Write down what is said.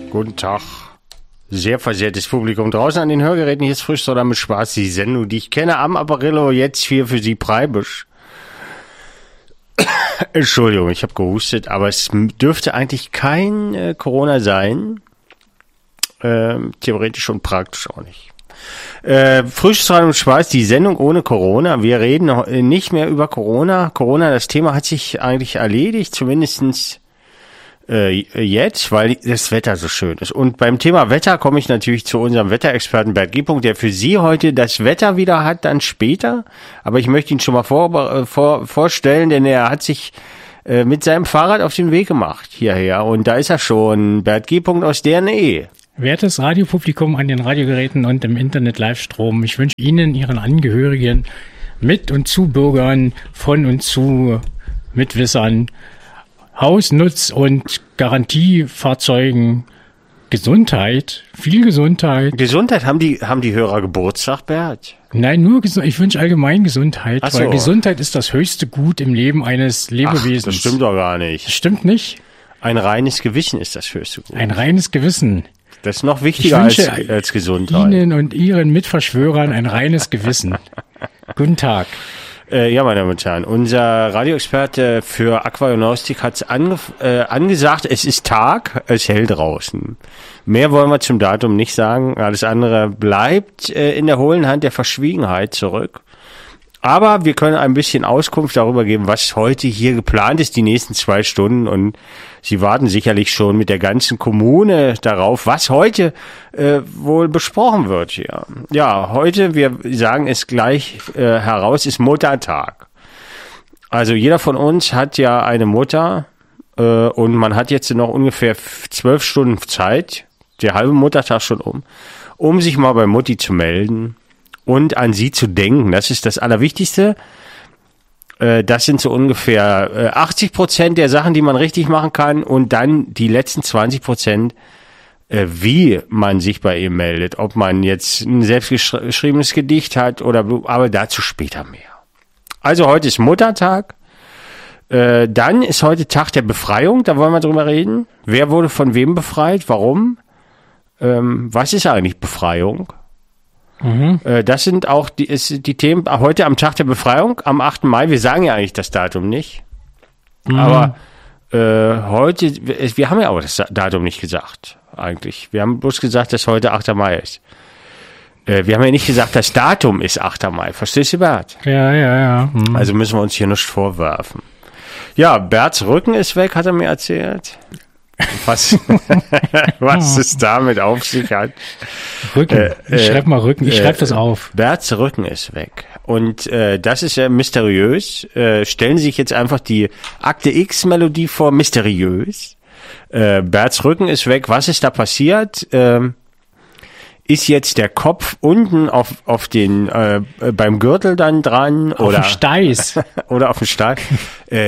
Guten Tag. Sehr versehrtes Publikum draußen an den Hörgeräten. Hier ist frisch oder mit Spaß die Sendung, die ich kenne am Apparillo, jetzt hier für Sie Preibisch. Entschuldigung, ich habe gehustet, aber es dürfte eigentlich kein Corona sein. Theoretisch und praktisch auch nicht. Frühstück und Spaß, die Sendung ohne Corona. Wir reden nicht mehr über Corona. Corona, das Thema hat sich eigentlich erledigt, zumindestens jetzt, weil das Wetter so schön ist. Und beim Thema Wetter komme ich natürlich zu unserem Wetterexperten Bert G. der für Sie heute das Wetter wieder hat, dann später. Aber ich möchte ihn schon mal vorstellen, denn er hat sich mit seinem Fahrrad auf den Weg gemacht hierher. Und da ist er schon, Bert G. aus der Nähe. Wertes Radiopublikum an den Radiogeräten und im Internet-Livestrom, ich wünsche Ihnen, Ihren Angehörigen, Mit- und Zubürgern, von und zu Mitwissern, Hausnutz- und Garantiefahrzeugen, Gesundheit, viel Gesundheit. Gesundheit, haben die Hörer Geburtstag, Bert? Nein, nur Gesundheit. Ich wünsche allgemein Gesundheit, Ach so. weil Gesundheit ist das höchste Gut im Leben eines Lebewesens. Ach, das stimmt doch gar nicht. Das stimmt nicht? Ein reines Gewissen ist das höchste Gut. Ein reines Gewissen. Das ist noch wichtiger als Gesundheit. Ihnen und Ihren Mitverschwörern ein reines Gewissen. Guten Tag. Ja, meine Damen und Herren, unser Radioexperte für Aquarionaustik hat angesagt, es ist Tag, es hell draußen. Mehr wollen wir zum Datum nicht sagen, alles andere bleibt in der hohlen Hand der Verschwiegenheit zurück. Aber wir können ein bisschen Auskunft darüber geben, was heute hier geplant ist, die nächsten 2 Stunden. Und Sie warten sicherlich schon mit der ganzen Kommune darauf, was heute wohl besprochen wird hier. Ja, heute, wir sagen es gleich heraus, ist Muttertag. Also jeder von uns hat ja eine Mutter und man hat jetzt noch ungefähr 12 Stunden Zeit, der halbe Muttertag schon um sich mal bei Mutti zu melden. Und an sie zu denken, das ist das Allerwichtigste. Das sind so ungefähr 80% der Sachen, die man richtig machen kann. Und dann die letzten 20%, wie man sich bei ihr meldet. Ob man jetzt ein selbstgeschriebenes Gedicht hat aber dazu später mehr. Also heute ist Muttertag. Dann ist heute Tag der Befreiung, da wollen wir drüber reden. Wer wurde von wem befreit? Warum? Was ist eigentlich Befreiung? Das sind auch die Themen heute am Tag der Befreiung, am 8. Mai. Wir sagen ja eigentlich das Datum nicht. Aber heute, wir haben ja auch das Datum nicht gesagt, eigentlich. Wir haben bloß gesagt, dass heute 8. Mai ist. Wir haben ja nicht gesagt, das Datum ist 8. Mai. Verstehst du, Bert? Ja. Also müssen wir uns hier nichts vorwerfen. Ja, Berts Rücken ist weg, hat er mir erzählt. Was es damit auf sich hat. Rücken. Ich schreibe mal Rücken. Ich schreibe das auf. Berts Rücken ist weg. Und das ist ja mysteriös. Stellen Sie sich jetzt einfach die Akte X-Melodie vor. Mysteriös. Berts Rücken ist weg. Was ist da passiert? Ist jetzt der Kopf unten auf den beim Gürtel dann dran? Auf dem Steiß. Oder auf dem Steiß.